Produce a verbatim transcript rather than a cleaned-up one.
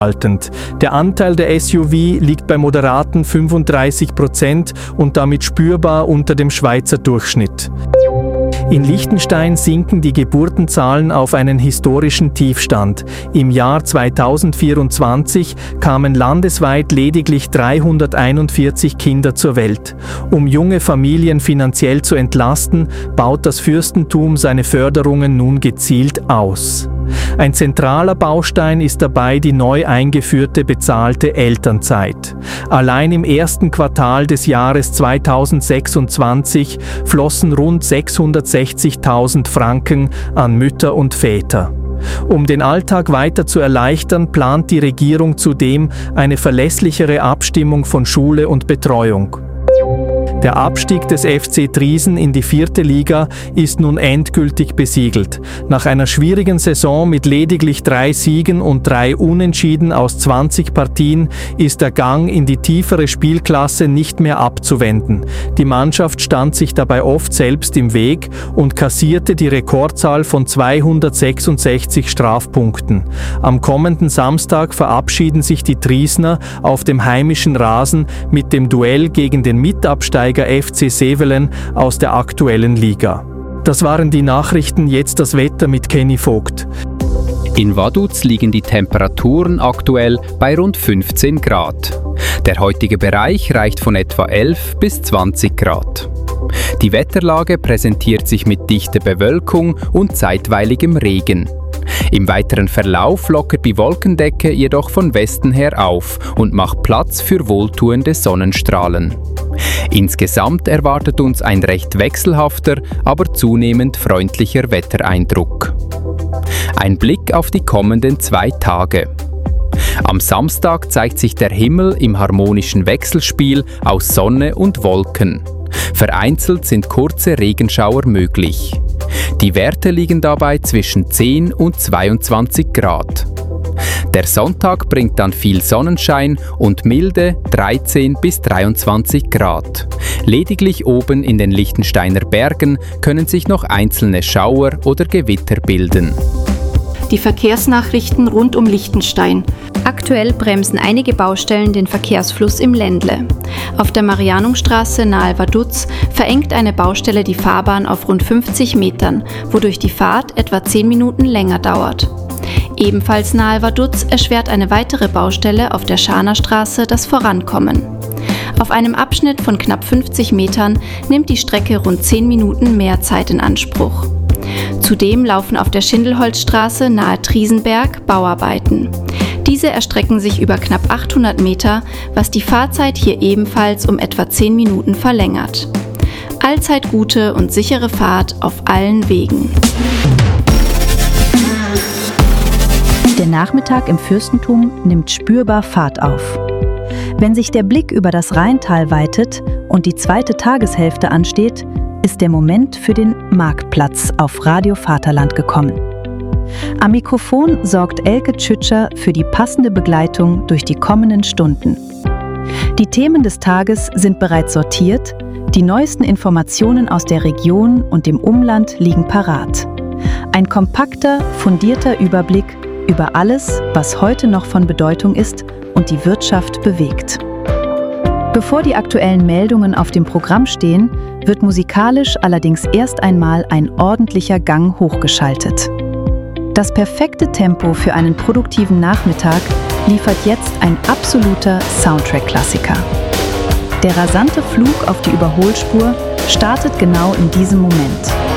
Der Anteil der S U V liegt bei moderaten fünfunddreißig Prozent und damit spürbar unter dem Schweizer Durchschnitt. In Liechtenstein sinken die Geburtenzahlen auf einen historischen Tiefstand. Im Jahr zweitausendvierundzwanzig kamen landesweit lediglich dreihunderteinundvierzig Kinder zur Welt. Um junge Familien finanziell zu entlasten, baut das Fürstentum seine Förderungen nun gezielt aus. Ein zentraler Baustein ist dabei die neu eingeführte bezahlte Elternzeit. Allein im ersten Quartal des Jahres zweitausendsechsundzwanzig flossen rund sechshundertsechzigtausend Franken an Mütter und Väter. Um den Alltag weiter zu erleichtern, plant die Regierung zudem eine verlässlichere Abstimmung von Schule und Betreuung. Der Abstieg des F C Triesen in die vierte Liga ist nun endgültig besiegelt. Nach einer schwierigen Saison mit lediglich drei Siegen und drei Unentschieden aus zwanzig Partien ist der Gang in die tiefere Spielklasse nicht mehr abzuwenden. Die Mannschaft stand sich dabei oft selbst im Weg und kassierte die Rekordzahl von zweihundertsechsundsechzig Strafpunkten. Am kommenden Samstag verabschieden sich die Triesner auf dem heimischen Rasen mit dem Duell gegen den Mitabsteiger F C Sevelen aus der aktuellen Liga. Das waren die Nachrichten, jetzt das Wetter mit Kenny Vogt. In Vaduz liegen die Temperaturen aktuell bei rund fünfzehn Grad. Der heutige Bereich reicht von etwa elf bis zwanzig Grad. Die Wetterlage präsentiert sich mit dichter Bewölkung und zeitweiligem Regen. Im weiteren Verlauf lockert die Wolkendecke jedoch von Westen her auf und macht Platz für wohltuende Sonnenstrahlen. Insgesamt erwartet uns ein recht wechselhafter, aber zunehmend freundlicher Wettereindruck. Ein Blick auf die kommenden zwei Tage. Am Samstag zeigt sich der Himmel im harmonischen Wechselspiel aus Sonne und Wolken. Vereinzelt sind kurze Regenschauer möglich. Die Werte liegen dabei zwischen zehn und zweiundzwanzig Grad. Der Sonntag bringt dann viel Sonnenschein und milde dreizehn bis dreiundzwanzig Grad. Lediglich oben in den Liechtensteiner Bergen können sich noch einzelne Schauer oder Gewitter bilden. Die Verkehrsnachrichten rund um Liechtenstein. Aktuell bremsen einige Baustellen den Verkehrsfluss im Ländle. Auf der Marianumstraße nahe Vaduz verengt eine Baustelle die Fahrbahn auf rund fünfzig Metern, wodurch die Fahrt etwa zehn Minuten länger dauert. Ebenfalls nahe Vaduz erschwert eine weitere Baustelle auf der Schanerstraße das Vorankommen. Auf einem Abschnitt von knapp fünfzig Metern nimmt die Strecke rund zehn Minuten mehr Zeit in Anspruch. Zudem laufen auf der Schindelholzstraße nahe Triesenberg Bauarbeiten. Diese erstrecken sich über knapp achthundert Meter, was die Fahrzeit hier ebenfalls um etwa zehn Minuten verlängert. Allzeit gute und sichere Fahrt auf allen Wegen. Der Nachmittag im Fürstentum nimmt spürbar Fahrt auf. Wenn sich der Blick über das Rheintal weitet und die zweite Tageshälfte ansteht, ist der Moment für den Marktplatz auf Radio Vaterland gekommen. Am Mikrofon sorgt Elke Tschütscher für die passende Begleitung durch die kommenden Stunden. Die Themen des Tages sind bereits sortiert, die neuesten Informationen aus der Region und dem Umland liegen parat. Ein kompakter, fundierter Überblick über alles, was heute noch von Bedeutung ist und die Wirtschaft bewegt. Bevor die aktuellen Meldungen auf dem Programm stehen, wird musikalisch allerdings erst einmal ein ordentlicher Gang hochgeschaltet. Das perfekte Tempo für einen produktiven Nachmittag liefert jetzt ein absoluter Soundtrack-Klassiker. Der rasante Flug auf die Überholspur startet genau in diesem Moment.